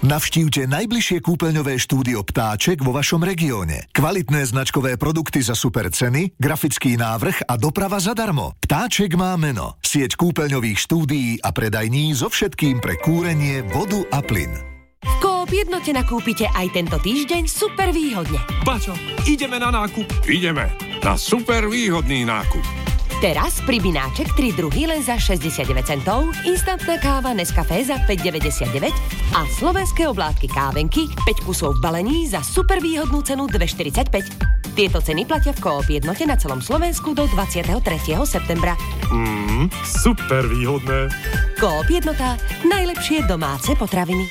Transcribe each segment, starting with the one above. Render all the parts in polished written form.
Navštívte najbližšie kúpeľňové štúdio Ptáček vo vašom regióne. Kvalitné značkové produkty za super ceny, grafický návrh a doprava zadarmo. Ptáček má meno. Sieť kúpeľňových štúdií a predajní so všetkým pre kúrenie, vodu a plyn. V Coop Jednote nakúpite aj tento týždeň super výhodne. Baťo, ideme na nákup. Ideme na super výhodný nákup. Teraz pribináček 3 druhy len za 69 centov, instantná káva Nescafé za 5,99 a slovenské oblátky kávenky 5 kusov v balení za super výhodnú cenu 2,45. Tieto ceny platia v Coop Jednote na celom Slovensku do 23. septembra. Super výhodné. Coop Jednota. Najlepšie domáce potraviny.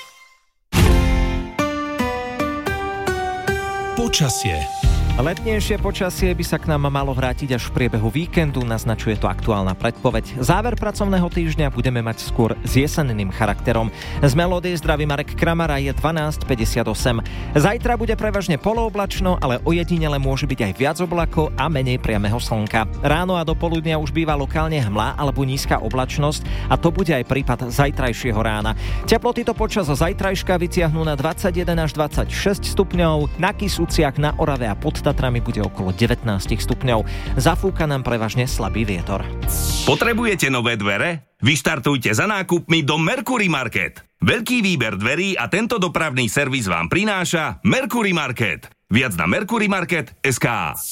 Počasie. Letnejšie počasie by sa k nám malo vrátiť až v priebehu víkendu, naznačuje to aktuálna predpoveď. Záver pracovného týždňa budeme mať skôr s jesenným charakterom. Z Melódie zdraví Marek Kramara, je 12:58. Zajtra bude prevažne polooblačno, ale ojedinele môže byť aj viac oblakov a menej priameho slnka. Ráno a do poludnia už býva lokálne hmla alebo nízka oblačnosť a to bude aj prípad zajtrajšieho rána. Teploty to počas zajtrajška vytiahnu na 21 až 26 stupňov, na Kysuciach, na Orave a pod Tatrami bude okolo 19 stupňov. Zafúka nám prevažne slabý vietor. Potrebujete nové dvere? Vyštartujte za nákupmi do Mercury Market. Veľký výber dverí a tento dopravný servis vám prináša Mercury Market. Viac na mercurymarket.sk.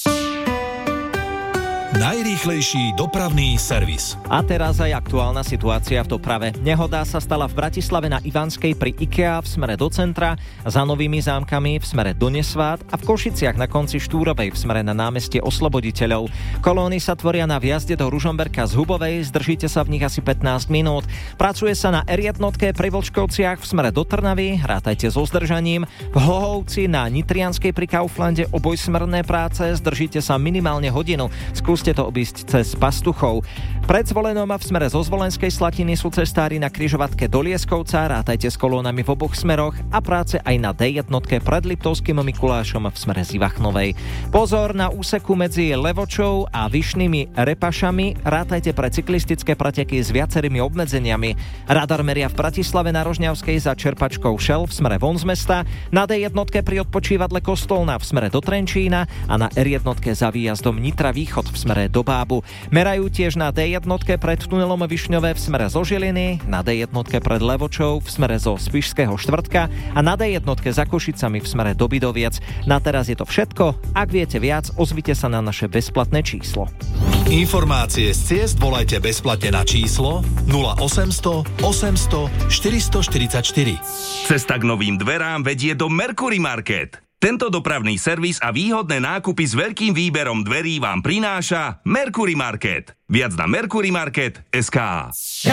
Najrýchlejší dopravný servis. A teraz aj aktuálna situácia v doprave. Nehoda sa stala v Bratislave na Ivanskej pri IKEA v smere do centra, za Novými Zámkami v smere do Nesvát a v Košiciach na konci Štúrovej v smere na námestie Osloboditeľov. Kolóny sa tvoria na vjazde do Ružomberka z Hubovej, zdržíte sa v nich asi 15 minút. Pracuje sa na R1 pri Vlčkovciach v smere do Trnavy, rátajte so zdržaním. V Hlohovci na Nitrianskej pri Kauflande obojsmerné práce, zdržíte sa minimálne hodinu. Skúste to obísť cez Pastuchov. Pred Zvolenom a v smere zo Zvolenskej Slatiny sú cestári na križovatke do Lieskovca, rátajte s kolónami v oboch smeroch a práce aj na D1 pred Liptovským Mikulášom v smere z Ivachnovej. Pozor na úseku medzi Levočou a Vyšnými Repašami, rátajte pre cyklistické preteky s viacerými obmedzeniami. Radar meria v Bratislave na Rožňavskej za čerpačkou Šel v smere von z mesta, na D1 pri odpočívadle Kostolná v smere do Trenčína a na R1 za výjazdom Nitra Východ v smere do Bábu. Merajú tiež na D1 pred tunelom Višňové v smere zo Žiliny, na D1 pred Levočou v smere zo Spišského Štvrtka a na D1 za Košicami v smere do Bidoviec. Na teraz je to všetko. Ak viete viac, ozvite sa na naše bezplatné číslo. Informácie z ciest volajte bezplatne na číslo 0800 800 444. Cesta k novým dverám vedie do Mercury Market. Tento dopravný servis a výhodné nákupy s veľkým výberom dverí vám prináša Mercury Market. Viac na mercurymarket.sk.